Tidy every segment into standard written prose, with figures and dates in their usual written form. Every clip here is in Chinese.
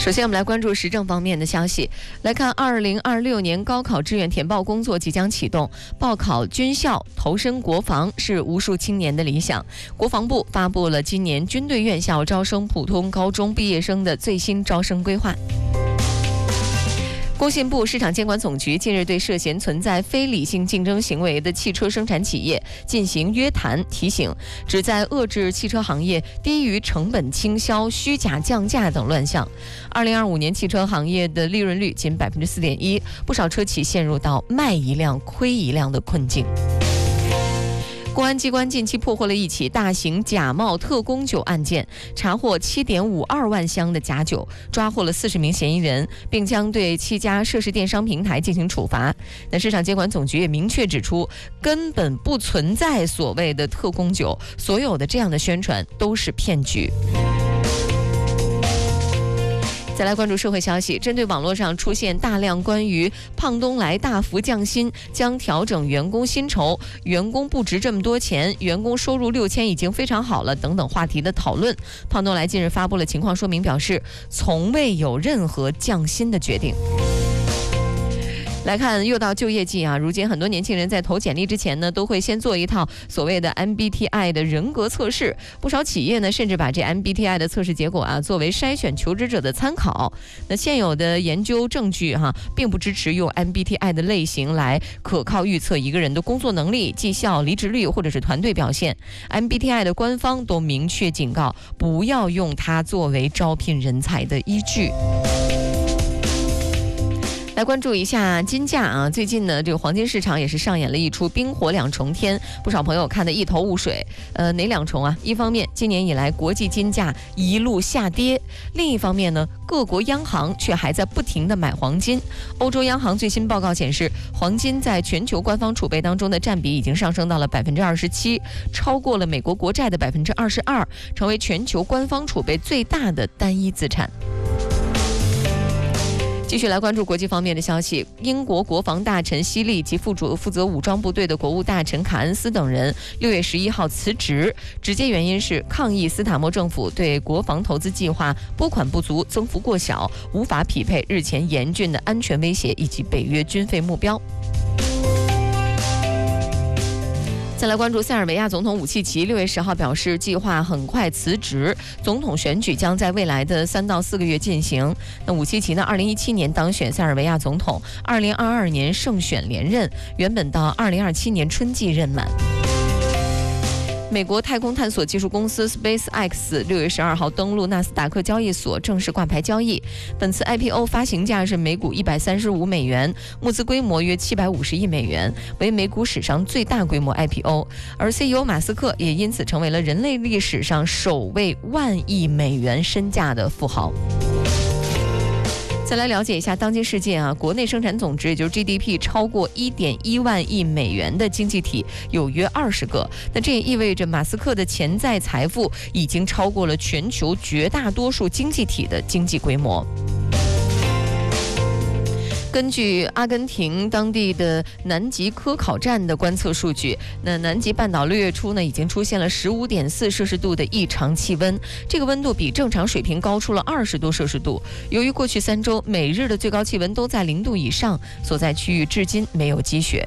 首先，我们来关注时政方面的消息。来看2026年高考志愿填报工作即将启动，报考军校、投身国防是无数青年的理想。国防部发布了今年军队院校招生普通高中毕业生的最新招生规划。工信部市场监管总局近日对涉嫌存在非理性竞争行为的汽车生产企业进行约谈提醒，旨在遏制汽车行业低于成本倾销、虚假降价等乱象。2025年汽车行业的利润率仅4.1%，不少车企陷入到卖一辆亏一辆的困境。公安机关近期破获了一起大型假冒特供酒案件，查获7.52万箱的假酒，抓获了40名嫌疑人，并将对7家涉事电商平台进行处罚。那市场监管总局也明确指出，根本不存在所谓的特供酒，所有的这样的宣传都是骗局。再来关注社会消息，针对网络上出现大量关于胖东来大幅降薪、将调整员工薪酬、员工不值这么多钱、员工收入6000已经非常好了等等话题的讨论，胖东来近日发布了情况说明，表示从未有任何降薪的决定。来看，又到就业季啊，如今很多年轻人在投简历之前呢，都会先做一套所谓的 MBTI 的人格测试。不少企业呢，甚至把这 MBTI 的测试结果啊，作为筛选求职者的参考。那现有的研究证据并不支持用 MBTI 的类型来可靠预测一个人的工作能力、绩效、离职率或者是团队表现。MBTI 的官方都明确警告，不要用它作为招聘人才的依据。来关注一下金价啊，最近呢，这个黄金市场也是上演了一出冰火两重天，不少朋友看得一头雾水。哪两重啊？一方面，今年以来国际金价一路下跌；另一方面呢，各国央行却还在不停地买黄金。欧洲央行最新报告显示，黄金在全球官方储备当中的占比已经上升到了27%，超过了美国国债的22%，成为全球官方储备最大的单一资产。继续来关注国际方面的消息，英国国防大臣希利及负责武装部队的国务大臣卡恩斯等人6月11号辞职，直接原因是抗议斯塔默政府对国防投资计划拨款不足、增幅过小，无法匹配日前严峻的安全威胁以及北约军费目标。再来关注塞尔维亚总统武契奇6月10号表示，计划很快辞职，总统选举将在未来的3到4个月进行。那武契奇呢，2017年当选塞尔维亚总统，2022年胜选连任，原本到2027年春季任满。美国太空探索技术公司 SpaceX 6月12号登陆纳斯达克交易所正式挂牌交易，本次 IPO 发行价是每股135美元，募资规模约750亿美元，为美股史上最大规模 IPO， 而 CEO 马斯克也因此成为了人类历史上首位10000亿美元身价的富豪。再来了解一下当今世界啊，国内生产总值也就是 GDP 超过1.1万亿美元的经济体有约20个，那这也意味着马斯克的潜在财富已经超过了全球绝大多数经济体的经济规模。根据阿根廷当地的南极科考站的观测数据，那南极半岛6月初呢，已经出现了15.4摄氏度的异常气温，这个温度比正常水平高出了20多摄氏度。由于过去3周每日的最高气温都在0度以上，所在区域至今没有积雪。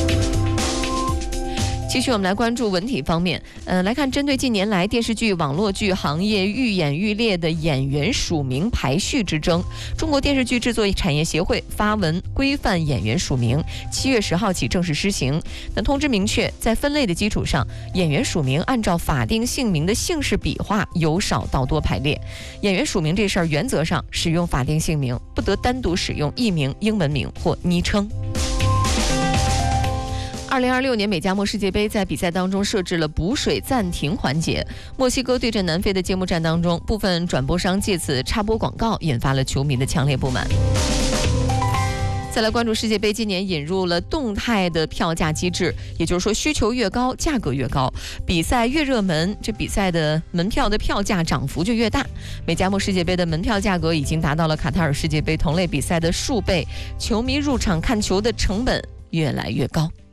继续我们来关注文体方面，来看针对近年来电视剧、网络剧行业愈演愈烈的演员署名排序之争，中国电视剧制作产业协会发文规范演员署名，7月10号起正式施行。那通知明确，在分类的基础上，演员署名按照法定姓名的姓氏笔画由少到多排列。演员署名这事儿原则上使用法定姓名，不得单独使用艺名、英文名或昵称。2026年美加墨世界杯在比赛当中设置了补水暂停环节，墨西哥对阵南非的揭幕战当中，部分转播商借此插播广告，引发了球迷的强烈不满。再来关注世界杯，今年引入了动态的票价机制，也就是说需求越高，价格越高，比赛越热门，这比赛的门票的票价涨幅就越大。美加墨世界杯的门票价格已经达到了卡塔尔世界杯同类比赛的数倍，球迷入场看球的成本越来越高。